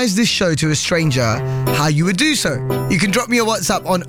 organise this show to a stranger, how you would do so. You can drop me a WhatsApp on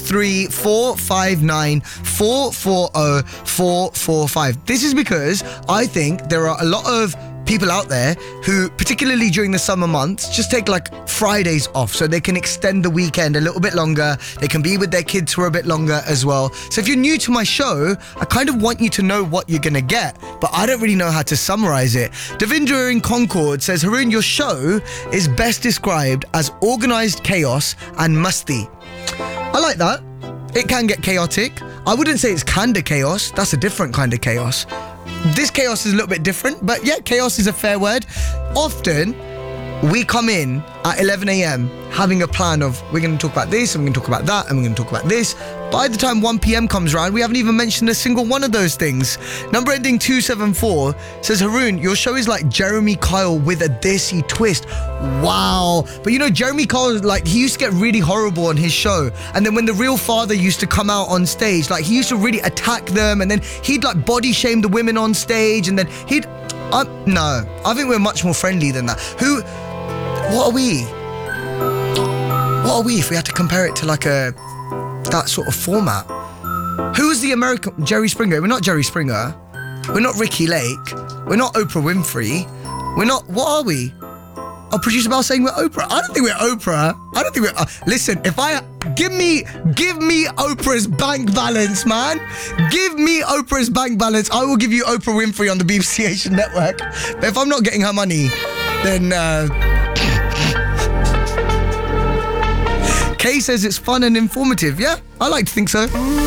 03459 440 445. This is because I think there are a lot of people out there who, particularly during the summer months, just take like Fridays off so they can extend the weekend a little bit longer. They can be with their kids for a bit longer as well. So if you're new to my show, I kind of want you to know what you're going to get, but I don't really know how to summarize it. Devindra in Concord says, Haroon, your show is best described as organized chaos and musty. I like that. It can get chaotic. I wouldn't say it's kinda chaos. That's a different kind of chaos. This chaos is a little bit different, but yeah, chaos is a fair word. Often, we come in at 11 a.m. having a plan of, we're going to talk about this, and we're going to talk about that, and we're going to talk about this. By the time 1 p.m. comes around, we haven't even mentioned a single one of those things. Number ending 274 says, Haroon, your show is like Jeremy Kyle with a desi twist. Wow. But you know, Jeremy Kyle, like, he used to get really horrible on his show. And then when the real father used to come out on stage, like, he used to really attack them, and then he'd like body shame the women on stage, and then he'd... no, I think we're much more friendly than that. What are we? What are we if we had to compare it to like that sort of format? Who is the American Jerry Springer? We're not Jerry Springer. We're not Ricky Lake. We're not Oprah Winfrey. We're not, what are we? Oh, producer Bell saying we're Oprah. I don't think we're Oprah. I don't think we're, listen, give me Oprah's bank balance, man. Give me Oprah's bank balance. I will give you Oprah Winfrey on the BBC Asian network. But if I'm not getting her money, then, Kay says it's fun and informative. Yeah, I like to think so.